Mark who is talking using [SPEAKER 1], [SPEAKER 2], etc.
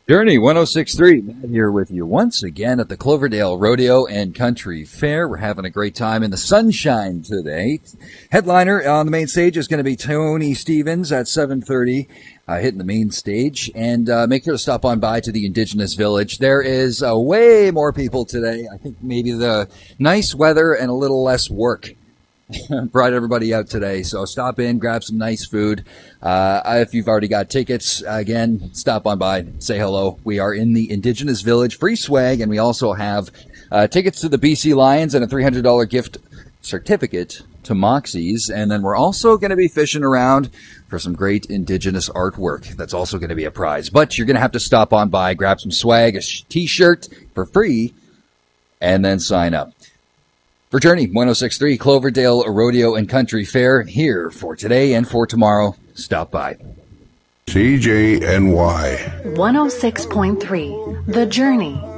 [SPEAKER 1] Journey 106.3, Matt here with you once again at the Cloverdale Rodeo and Country Fair. We're having a great time in the sunshine today. Headliner on the main stage is going to be Tony Stevens at 7:30, hitting the main stage. And make sure to stop on by to the Indigenous Village. There is way more people today. I think maybe the nice weather and a little less work brought everybody out today. So stop in, grab some nice food. If you've already got tickets, again, stop on by, say hello. We are in the Indigenous Village, free swag, and we also have tickets to the BC Lions and a $300 gift certificate to Moxie's. And then we're also going to be fishing around for some great Indigenous artwork. That's also going to be a prize. But you're going to have to stop on by, grab some swag, a t-shirt for free, and then sign up. For Journey 106.3 Cloverdale Rodeo and Country Fair, here for today and for tomorrow. Stop by.
[SPEAKER 2] CJNY
[SPEAKER 3] 106.3 The Journey.